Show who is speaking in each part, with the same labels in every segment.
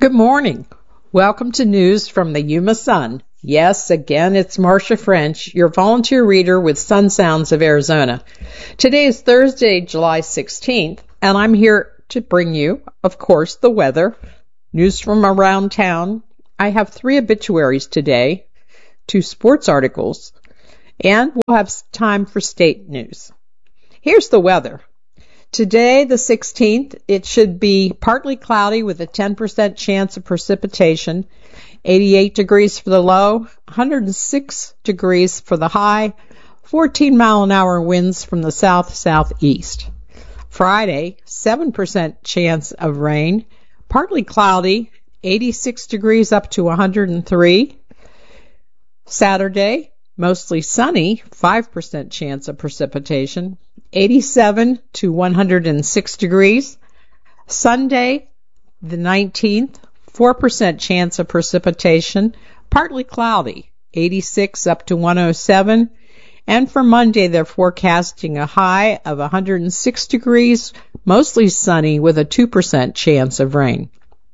Speaker 1: Good morning. Welcome to news from the Yuma Sun. Yes, again, it's Marcia French, your volunteer reader with Sun Sounds of Arizona. Today is Thursday, July 16th, and I'm here to bring you, of course, the weather, news from around town. I have 3 obituaries today, 2 sports articles, and we'll have time for state news. Here's the weather. Today, the 16th, it should be partly cloudy with a 10% chance of precipitation, 88 degrees for the low, 106 degrees for the high, 14-mile-an-hour winds from the south-southeast. Friday, 7% chance of rain, partly cloudy, 86 degrees up to 103. Saturday, mostly sunny, 5% chance of precipitation, 87 to 106 degrees. Sunday, the 19th, 4% chance of precipitation, partly cloudy, 86 up to 107. And for Monday, they're forecasting a high of 106 degrees, mostly sunny with a 2% chance of rain.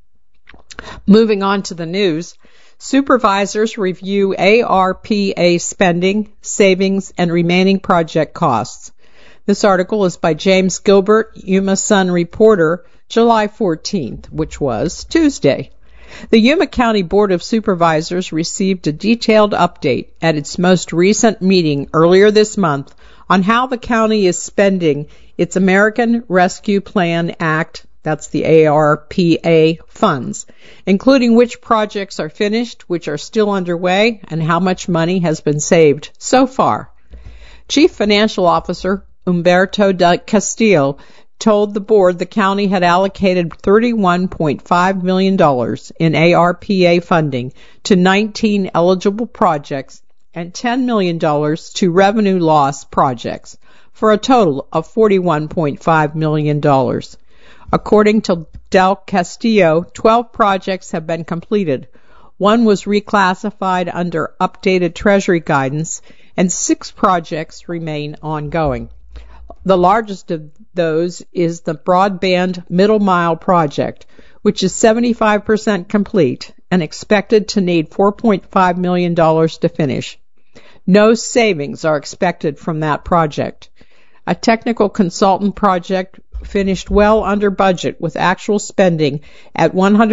Speaker 1: Moving on to the news. Supervisors review ARPA spending, savings, and remaining project costs. This article is by James Gilbert, Yuma Sun reporter, July 14th, which was Tuesday. The Yuma County Board of Supervisors received a detailed update at its most recent meeting earlier this month on how the county is spending its American Rescue Plan Act, that's the ARPA funds, including which projects are finished, which are still underway, and how much money has been saved so far. Chief Financial Officer Humberto del Castillo told the board the county had allocated $31.5 million in ARPA funding to 19 eligible projects and $10 million to revenue loss projects for a total of $41.5 million. According to Del Castillo, 12 projects have been completed. 1 was reclassified under updated Treasury guidance, and 6 projects remain ongoing. The largest of those is the Broadband Middle Mile project, which is 75% complete and expected to need $4.5 million to finish. No savings are expected from that project. A technical consultant project finished well under budget with actual spending at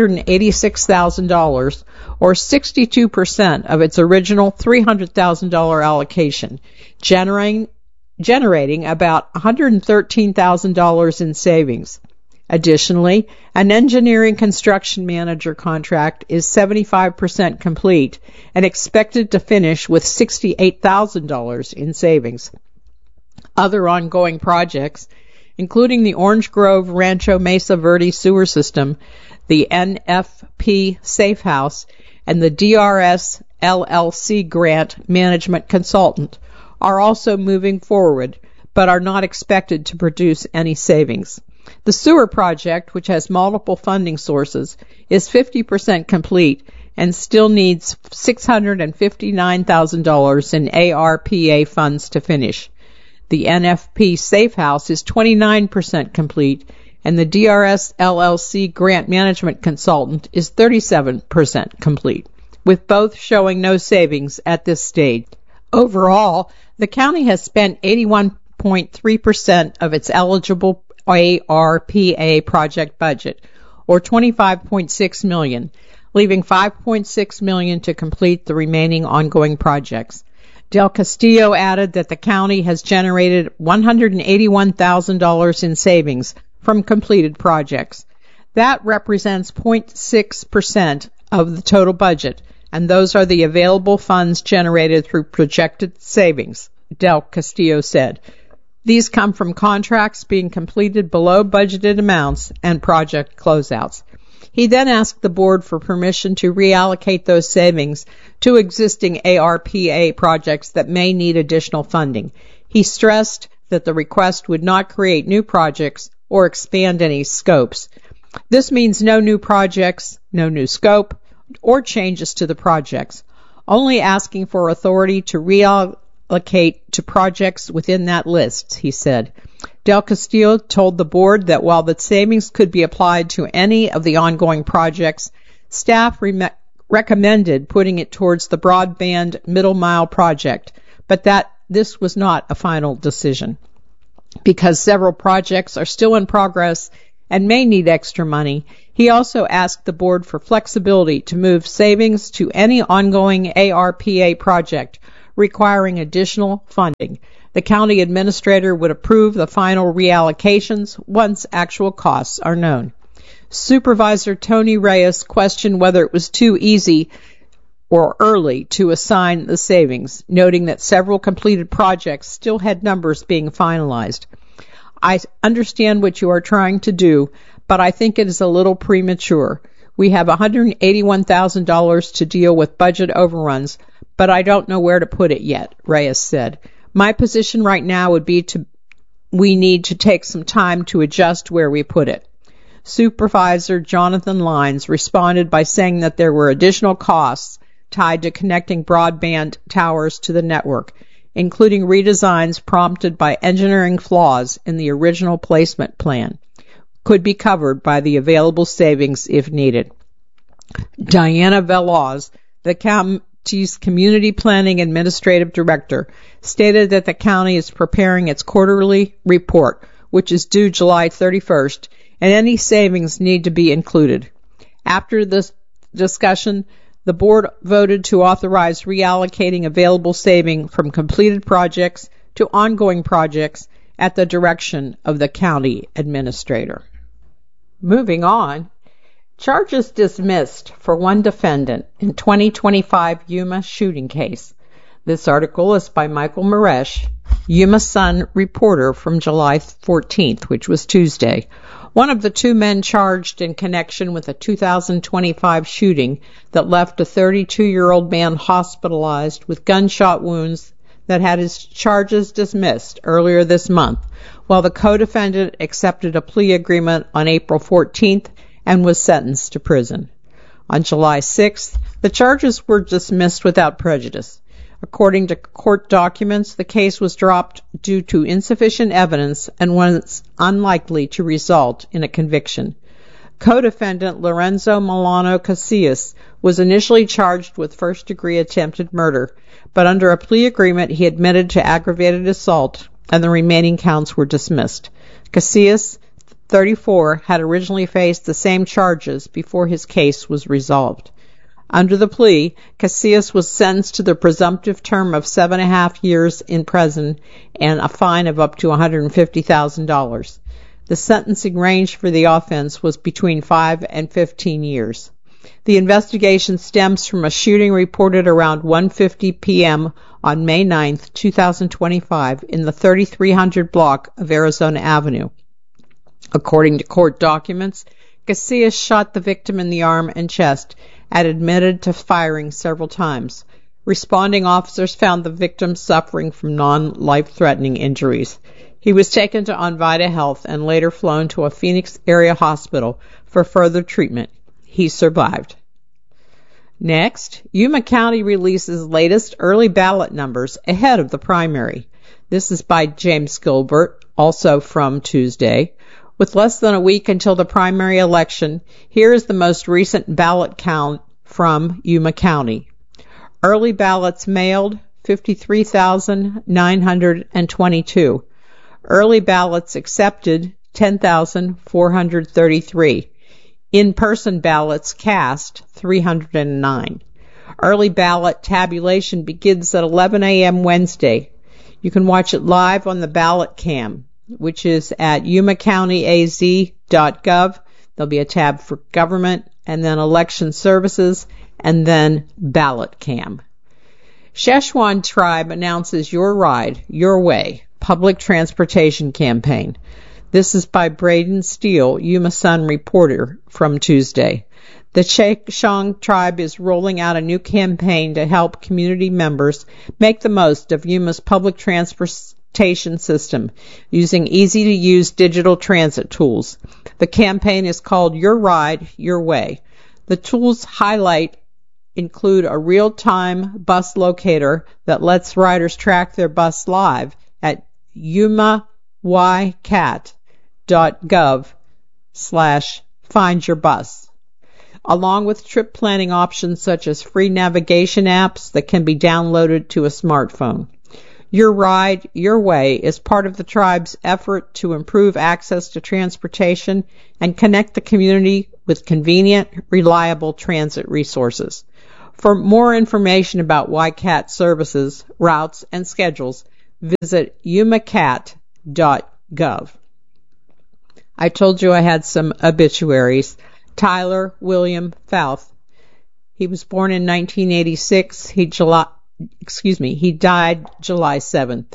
Speaker 1: $186,000 or 62% of its original $300,000 allocation, generating about $113,000 in savings. Additionally, an engineering construction manager contract is 75% complete and expected to finish with $68,000 in savings. Other ongoing projects, including the Orange Grove Rancho Mesa Verde sewer system, the NFP Safe House, and the DRS LLC grant management consultant, are also moving forward, but are not expected to produce any savings. The sewer project, which has multiple funding sources, is 50% complete and still needs $659,000 in ARPA funds to finish. The NFP Safe House is 29% complete, and the DRS LLC grant management consultant is 37% complete, with both showing no savings at this stage. Overall, the county has spent 81.3% of its eligible ARPA project budget, or $25.6 million, leaving $5.6 million to complete the remaining ongoing projects. Del Castillo added that the county has generated $181,000 in savings from completed projects. That represents 0.6% of the total budget, and those are the available funds generated through projected savings, Del Castillo said. These come from contracts being completed below budgeted amounts and project closeouts. He then asked the board for permission to reallocate those savings to existing ARPA projects that may need additional funding. He stressed that the request would not create new projects or expand any scopes. This means no new projects, no new scope, or changes to the projects, only asking for authority to reallocate to projects within that list, he said. Del Castillo told the board that while the savings could be applied to any of the ongoing projects, Staff recommended putting it towards the broadband middle mile project, but this was not a final decision. Because several projects are still in progress and may need extra money, he also asked the board for flexibility to move savings to any ongoing ARPA project requiring additional funding. The county administrator would approve the final reallocations once actual costs are known. Supervisor Tony Reyes questioned whether it was too easy or early to assign the savings, noting that several completed projects still had numbers being finalized. I understand what you are trying to do, but I think it is a little premature. We have $181,000 to deal with budget overruns, but I don't know where to put it yet, Reyes said. My position right now would be we need to take some time to adjust where we put it. Supervisor Jonathan Lines responded by saying that there were additional costs tied to connecting broadband towers to the network, including redesigns prompted by engineering flaws in the original placement plan, could be covered by the available savings if needed. Diana Veloz, the county's Community Planning Administrative Director, stated that the county is preparing its quarterly report, which is due July 31st, and any savings need to be included. After this discussion, the board voted to authorize reallocating available saving from completed projects to ongoing projects at the direction of the county administrator. Moving on, charges dismissed for one defendant in 2025 Yuma shooting case. This article is by Michael Maresh, Yuma Sun reporter from July 14th, which was Tuesday. One of the two men charged in connection with a 2025 shooting that left a 32-year-old man hospitalized with gunshot wounds that had his charges dismissed earlier this month, while the co-defendant accepted a plea agreement on April 14th and was sentenced to prison. On July 6th, the charges were dismissed without prejudice. According to court documents, the case was dropped due to insufficient evidence and was unlikely to result in a conviction. Co-defendant Lorenzo Milano Casillas was initially charged with first-degree attempted murder, but under a plea agreement he admitted to aggravated assault and the remaining counts were dismissed. Casillas, 34, had originally faced the same charges before his case was resolved. Under the plea, Casillas was sentenced to the presumptive term of 7.5 years in prison and a fine of up to $150,000. The sentencing range for the offense was between 5 and 15 years. The investigation stems from a shooting reported around 1:50 p.m. on May 9, 2025, in the 3300 block of Arizona Avenue. According to court documents, Casillas shot the victim in the arm and chest and admitted to firing several times. Responding officers found the victim suffering from non-life-threatening injuries. He was taken to Onvita Health and later flown to a Phoenix area hospital for further treatment. He survived. Next, Yuma County releases latest early ballot numbers ahead of the primary. This is by James Gilbert, also from Tuesday. With less than a week until the primary election, here is the most recent ballot count from Yuma County. Early ballots mailed, 53,922. Early ballots accepted, 10,433. In-person ballots cast, 309. Early ballot tabulation begins at 11 a.m. Wednesday. You can watch it live on the ballot cam, which is at yumacountyaz.gov. There'll be a tab for government, and then election services, and then ballot cam. Szechuan Tribe announces Your Ride, Your Way, public transportation campaign. This is by Braden Steele, Yuma Sun reporter from Tuesday. The Szechuan Tribe is rolling out a new campaign to help community members make the most of Yuma's public transportation system using easy-to-use digital transit tools. The campaign is called Your Ride, Your Way. The tools include a real-time bus locator that lets riders track their bus live at yumaycat.gov/findyourbus. along with trip planning options such as free navigation apps that can be downloaded to a smartphone. Your Ride, Your Way is part of the tribe's effort to improve access to transportation and connect the community with convenient, reliable transit resources. For more information about YCAT services, routes, and schedules, visit yumacat.gov. I told you I had some obituaries. Tyler William Fouth. He was born in 1986. He died July 7th.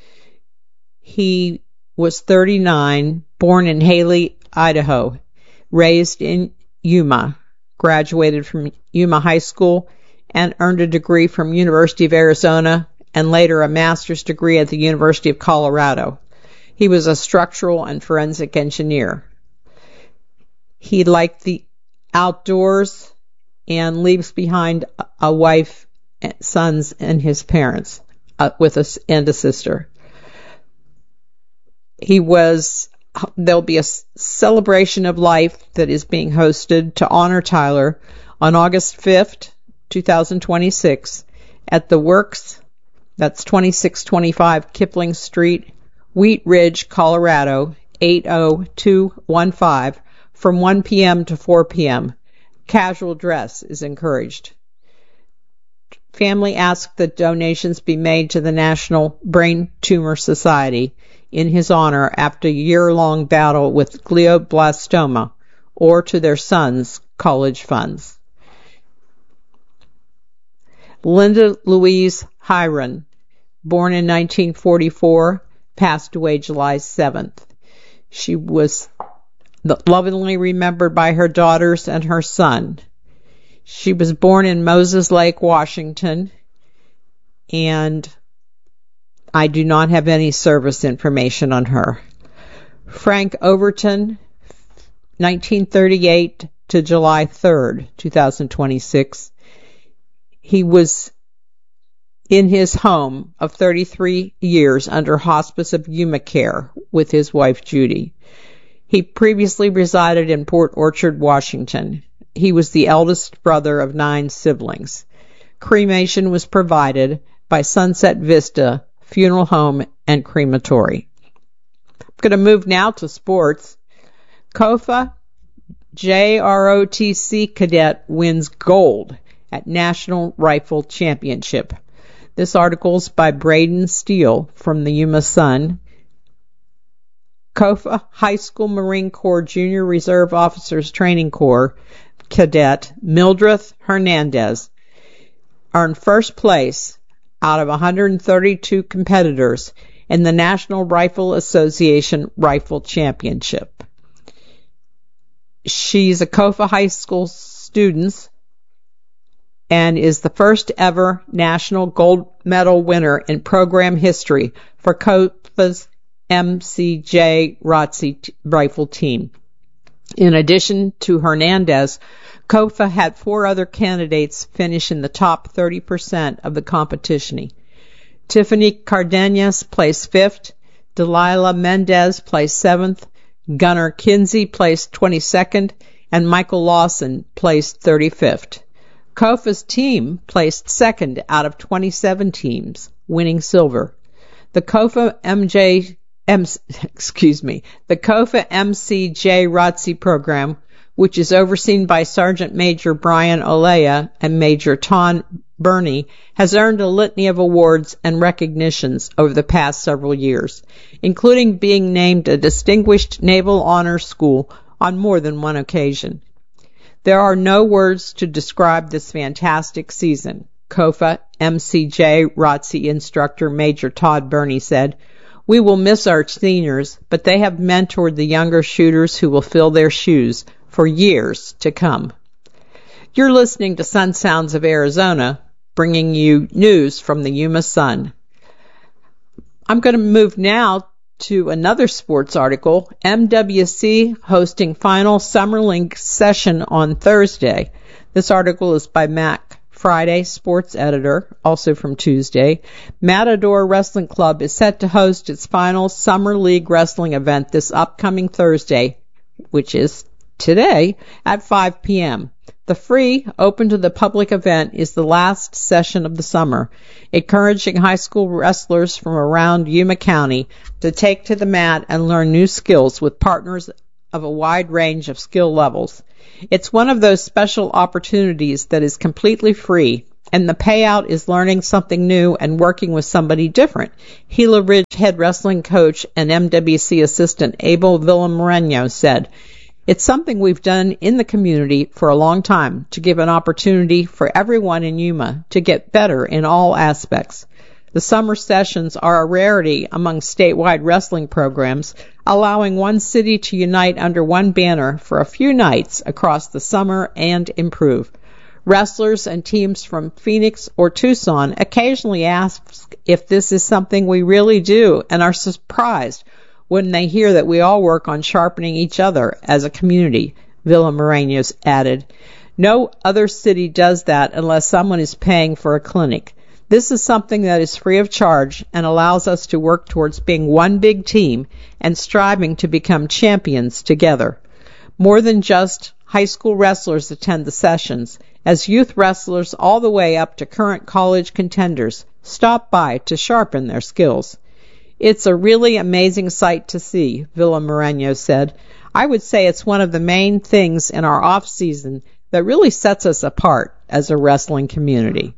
Speaker 1: He was 39, born in Haley, Idaho, raised in Yuma, graduated from Yuma High School, and earned a degree from University of Arizona and later a master's degree at the University of Colorado. He was a structural and forensic engineer. He liked the outdoors and leaves behind a wife, sons, and his parents and a sister. There'll be a celebration of life that is being hosted to honor Tyler on August 5th, 2026 at the Works, that's 2625 Kipling Street, Wheat Ridge, Colorado, 80215, from 1 p.m. to 4 p.m. Casual dress is encouraged. Family asked that donations be made to the National Brain Tumor Society in his honor after a year-long battle with glioblastoma, or to their son's college funds. Linda Louise Hiron, born in 1944, passed away July 7th. She was lovingly remembered by her daughters and her son. She was born in Moses Lake, Washington, and I do not have any service information on her. Frank Overton, 1938 to July 3rd, 2026. He was in his home of 33 years under hospice of Yuma Care with his wife Judy. He previously resided in Port Orchard, Washington. He was the eldest brother of 9 siblings. Cremation was provided by Sunset Vista Funeral Home and Crematory. I'm going to move now to sports. KOFA JROTC cadet wins gold at National Rifle Championship. This article is by Braden Steele from the Yuma Sun. KOFA High School Marine Corps Junior Reserve Officers Training Corps cadet Mildred Hernandez earned first place out of 132 competitors in the National Rifle Association Rifle Championship. She's a KOFA High School student and is the first ever national gold medal winner in program history for KOFA's MCJ ROTC rifle team. In addition to Hernandez, KOFA had 4 other candidates finish in the top 30% of the competition. Tiffany Cardenas placed 5th, Delilah Mendez placed 7th, Gunnar Kinsey placed 22nd, and Michael Lawson placed 35th. KOFA's team placed 2nd out of 27 teams, winning silver. The KOFA MCJ ROTC program, which is overseen by Sergeant Major Brian Olea and Major Ton Burney, has earned a litany of awards and recognitions over the past several years, including being named a Distinguished Naval Honor School on more than one occasion. There are no words to describe this fantastic season, KOFA MCJ ROTC instructor Major Todd Burney said. We will miss our seniors, but they have mentored the younger shooters who will fill their shoes for years to come. You're listening to Sun Sounds of Arizona, bringing you news from the Yuma Sun. I'm going to move now to another sports article. MWC hosting final Summer League session on Thursday. This article is by Mac Friday, sports editor, also from Tuesday. Matador Wrestling Club is set to host its final Summer League wrestling event this upcoming Thursday, which is today at 5 p.m. The free, open to the public event is the last session of the summer, encouraging high school wrestlers from around Yuma County to take to the mat and learn new skills with partners of a wide range of skill levels. It's one of those special opportunities that is completely free, and the payout is learning something new and working with somebody different, Gila Ridge head wrestling coach and MWC assistant Abel Villamoreno said. It's something we've done in the community for a long time to give an opportunity for everyone in Yuma to get better in all aspects. The summer sessions are a rarity among statewide wrestling programs, allowing one city to unite under one banner for a few nights across the summer and improve. Wrestlers and teams from Phoenix or Tucson occasionally ask if this is something we really do and are surprised when they hear that we all work on sharpening each other as a community, Villamoreno added. No other city does that unless someone is paying for a clinic. This is something that is free of charge and allows us to work towards being one big team and striving to become champions together. More than just high school wrestlers attend the sessions, as youth wrestlers all the way up to current college contenders stop by to sharpen their skills. It's a really amazing sight to see, Villamoreno said. I would say it's one of the main things in our off-season that really sets us apart as a wrestling community.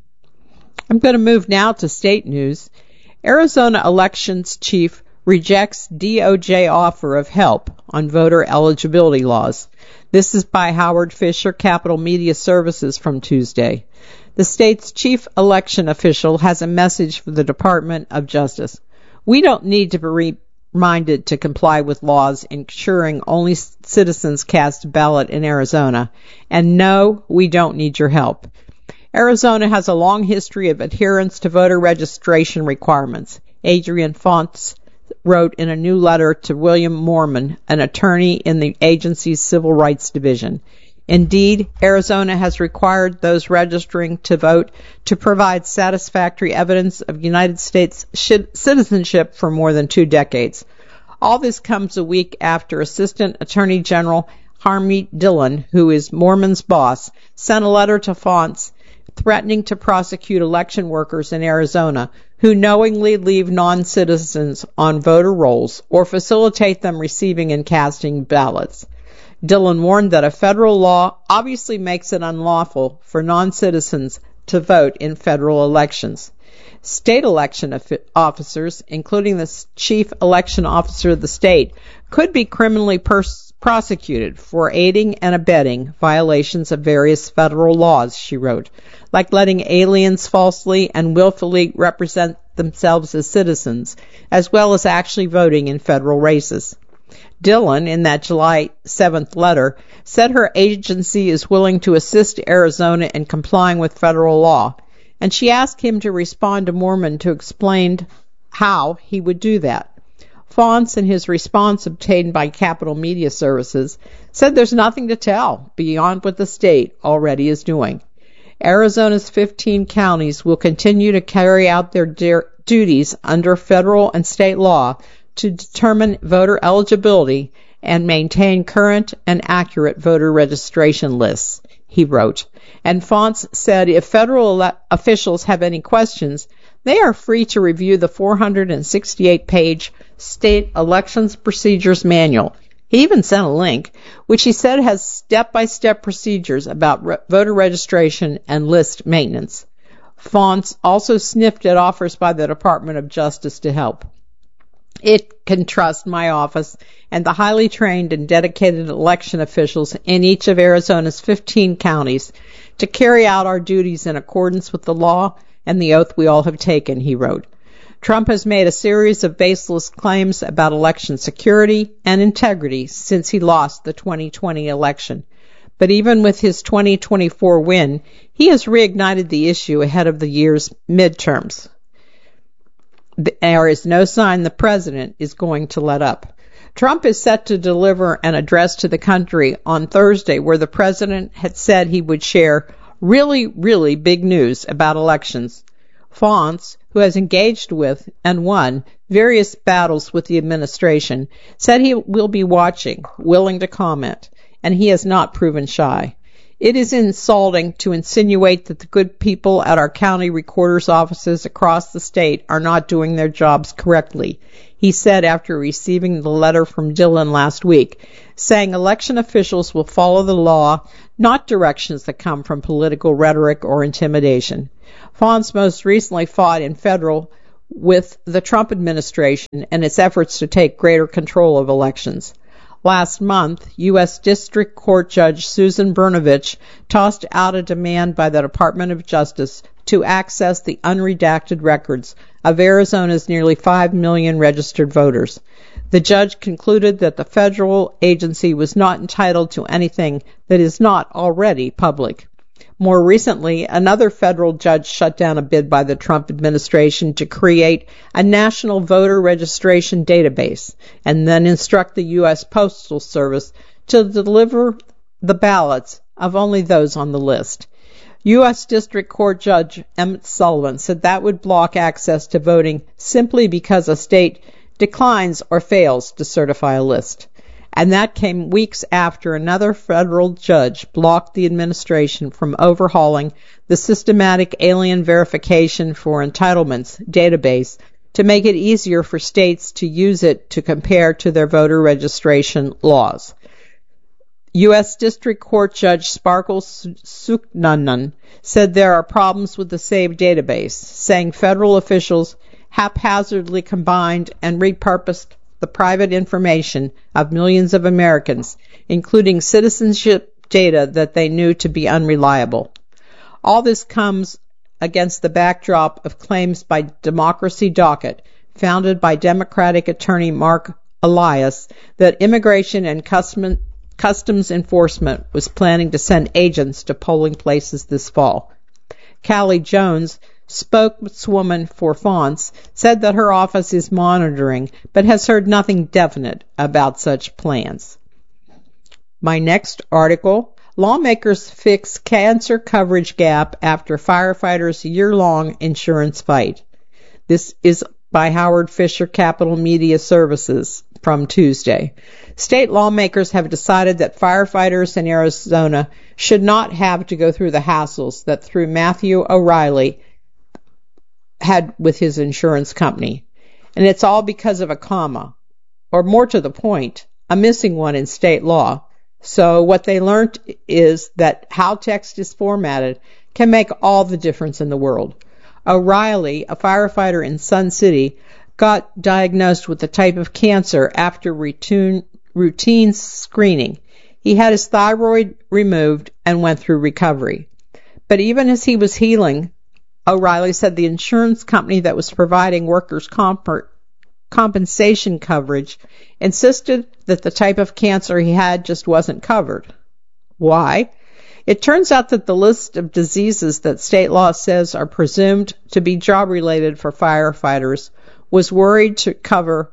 Speaker 1: I'm going to move now to state news. Arizona elections chief rejects DOJ offer of help on voter eligibility laws. This is by Howard Fisher, Capital Media Services, from Tuesday. The state's chief election official has a message for the Department of Justice. We don't need to be reminded to comply with laws ensuring only citizens cast a ballot in Arizona. And no, we don't need your help. Arizona has a long history of adherence to voter registration requirements, Adrian Fontes wrote in a new letter to William Mormon, an attorney in the agency's Civil Rights Division. Indeed, Arizona has required those registering to vote to provide satisfactory evidence of United States citizenship for more than 2 decades. All this comes a week after Assistant Attorney General Harmeet Dillon, who is Mormon's boss, sent a letter to Fontes threatening to prosecute election workers in Arizona who knowingly leave non-citizens on voter rolls or facilitate them receiving and casting ballots. Dillon warned that a federal law obviously makes it unlawful for non-citizens to vote in federal elections. State election officers, including the chief election officer of the state, could be criminally prosecuted for aiding and abetting violations of various federal laws, she wrote, like letting aliens falsely and willfully represent themselves as citizens, as well as actually voting in federal races. Dillon, in that July 7th letter, said her agency is willing to assist Arizona in complying with federal law, and she asked him to respond to Mormon to explain how he would do that. Fontes, in his response obtained by Capital Media Services, said there's nothing to tell beyond what the state already is doing. Arizona's 15 counties will continue to carry out their duties under federal and state law to determine voter eligibility and maintain current and accurate voter registration lists, he wrote. And Fontes said if federal officials have any questions, they are free to review the 468-page State Elections Procedures Manual. He even sent a link, which he said has step-by-step procedures about voter registration and list maintenance. Fontes also sniffed at offers by the Department of Justice to help. It can trust my office and the highly trained and dedicated election officials in each of Arizona's 15 counties to carry out our duties in accordance with the law and the oath we all have taken, he wrote. Trump has made a series of baseless claims about election security and integrity since he lost the 2020 election. But even with his 2024 win, he has reignited the issue ahead of the year's midterms. There is no sign the president is going to let up. Trump is set to deliver an address to the country on Thursday where the president had said he would share really, really big news about elections. Fontes, who has engaged with and won various battles with the administration, said he will be watching, willing to comment. and he has not proven shy. It is insulting to insinuate that the good people at our county recorder's offices across the state are not doing their jobs correctly, he said after receiving the letter from Dillon last week, saying election officials will follow the law, not directions that come from political rhetoric or intimidation. Fonz most recently fought in federal with the Trump administration and its efforts to take greater control of elections. Last month, U.S. District Court Judge Susan Brnovich tossed out a demand by the Department of Justice to access the unredacted records of Arizona's nearly 5 million registered voters. The judge concluded that the federal agency was not entitled to anything that is not already public. More recently, another federal judge shut down a bid by the Trump administration to create a national voter registration database and then instruct the U.S. Postal Service to deliver the ballots of only those on the list. U.S. District Court Judge Emmett Sullivan said that would block access to voting simply because a state declines or fails to certify a list. And that came weeks after another federal judge blocked the administration from overhauling the systematic alien verification for entitlements database to make it easier for states to use it to compare to their voter registration laws. U.S. District Court Judge Sparkle Suknanan said there are problems with the SAVE database, saying federal officials haphazardly combined and repurposed the private information of millions of Americans, including citizenship data that they knew to be unreliable. All this comes against the backdrop of claims by Democracy Docket, founded by Democratic attorney Mark Elias, that Immigration and Customs Enforcement was planning to send agents to polling places this fall. Callie Jones, spokeswoman for Fonz, said that her office is monitoring, but has heard nothing definite about such plans. My next article, lawmakers fix cancer coverage gap after firefighters' year-long insurance fight. This is by Howard Fisher Capital Media Services from Tuesday. State lawmakers have decided that firefighters in Arizona should not have to go through the hassles that through Matthew O'Reilly had with his insurance company. And it's all because of a comma, or more to the point, a missing one in state law. So what they learned is that how text is formatted can make all the difference in the world. O'Reilly, a firefighter in Sun City, got diagnosed with a type of cancer after routine screening. He had his thyroid removed and went through recovery. But even as he was healing, O'Reilly said the insurance company that was providing workers' compensation coverage insisted that the type of cancer he had just wasn't covered. Why? It turns out that the list of diseases that state law says are presumed to be job-related for firefighters was worded to cover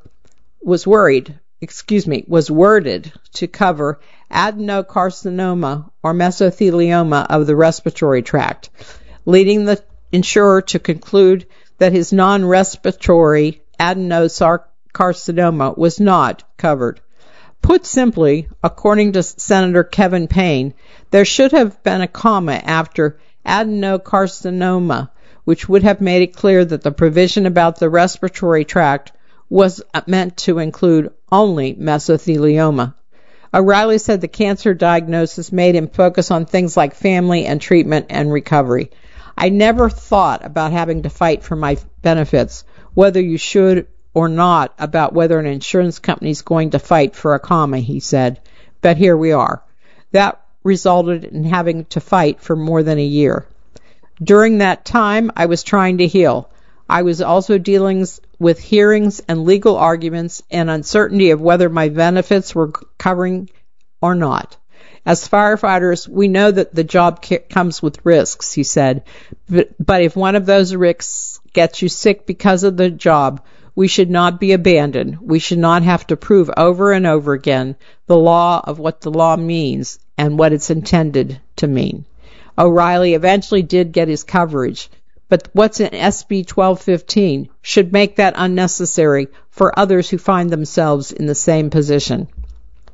Speaker 1: adenocarcinoma or mesothelioma of the respiratory tract, leading the insurer to conclude that his non-respiratory adenocarcinoma was not covered. Put simply, according to Senator Kevin Payne, there should have been a comma after adenocarcinoma, which would have made it clear that the provision about the respiratory tract was meant to include only mesothelioma. O'Reilly said the cancer diagnosis made him focus on things like family and treatment and recovery. I never thought about having to fight for my benefits, whether you should or not, about whether an insurance company is going to fight for a comma, he said. But here we are. That resulted in having to fight for more than a year. During that time, I was trying to heal. I was also dealing with hearings and legal arguments and uncertainty of whether my benefits were covering or not. As firefighters, we know that the job comes with risks, he said. But if one of those risks gets you sick because of the job, we should not be abandoned. We should not have to prove over and over again the law of what the law means and what it's intended to mean. O'Reilly eventually did get his coverage, but what's in SB 1215 should make that unnecessary for others who find themselves in the same position.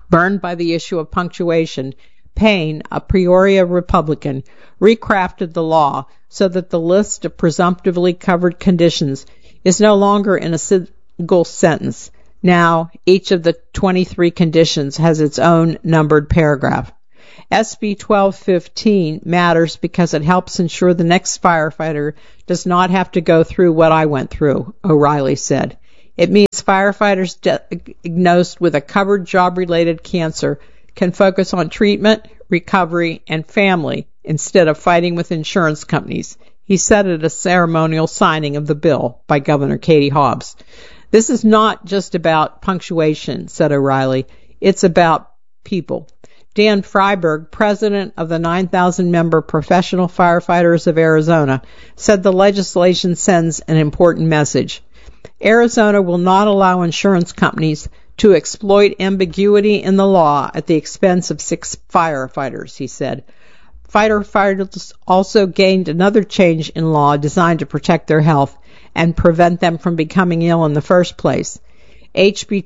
Speaker 1: Burned by the issue of punctuation, Payne, a Peoria Republican, recrafted the law so that the list of presumptively covered conditions is no longer in a single sentence. Now, each of the 23 conditions has its own numbered paragraph. SB 1215 matters because it helps ensure the next firefighter does not have to go through what I went through, O'Reilly said. It means firefighters diagnosed with a covered job-related cancer can focus on treatment, recovery, and family instead of fighting with insurance companies, he said at a ceremonial signing of the bill by Governor Katie Hobbs. This is not just about punctuation, said O'Reilly. It's about people. Dan Freiberg, president of the 9,000-member Professional Firefighters of Arizona, said the legislation sends an important message. Arizona will not allow insurance companies to exploit ambiguity in the law at the expense of 6 firefighters, he said. Firefighters also gained another change in law designed to protect their health and prevent them from becoming ill in the first place. HB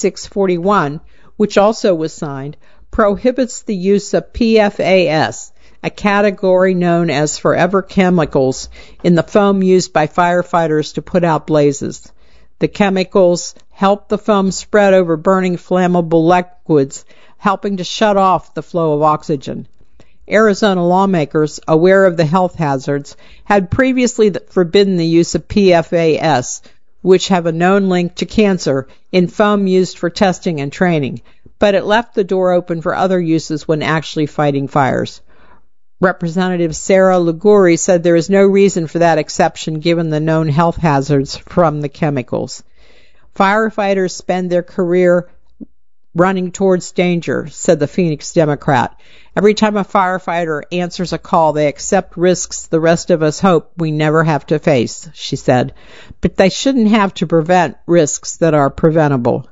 Speaker 1: 2641, which also was signed, prohibits the use of PFAS, a category known as forever chemicals, in the foam used by firefighters to put out blazes. The chemicals help the foam spread over burning flammable liquids, helping to shut off the flow of oxygen. Arizona lawmakers, aware of the health hazards, had previously forbidden the use of PFAS, which have a known link to cancer, in foam used for testing and training, but it left the door open for other uses when actually fighting fires. Representative Sarah Liguri said there is no reason for that exception given the known health hazards from the chemicals. Firefighters spend their career running towards danger, said the Phoenix Democrat. Every time a firefighter answers a call, they accept risks the rest of us hope we never have to face, she said. But they shouldn't have to prevent risks that are preventable.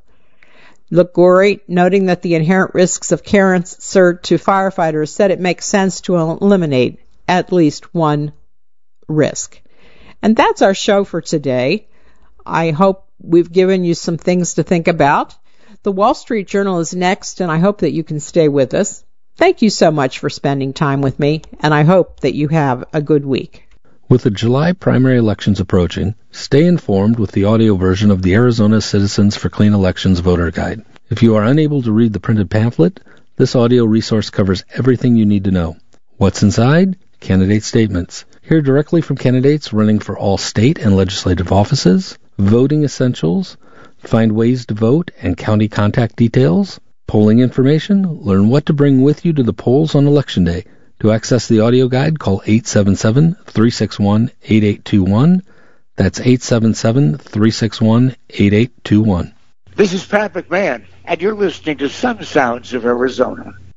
Speaker 1: Liguri, noting that the inherent risks of cancer to firefighters, said it makes sense to eliminate at least one risk. And that's our show for today. I hope we've given you some things to think about. The Wall Street Journal is next, and I hope that you can stay with us. Thank you so much for spending time with me, and I hope that you have a good week.
Speaker 2: With the July primary elections approaching, stay informed with the audio version of the Arizona Citizens for Clean Elections Voter Guide. If you are unable to read the printed pamphlet, this audio resource covers everything you need to know. What's inside? Candidate statements. Hear directly from candidates running for all state and legislative offices, voting essentials, find ways to vote and county contact details, polling information, learn what to bring with you to the polls on Election Day. To access the audio guide, call 877-361-8821. That's 877-361-8821.
Speaker 3: This is Pat McMahon, and you're listening to Sun Sounds of Arizona.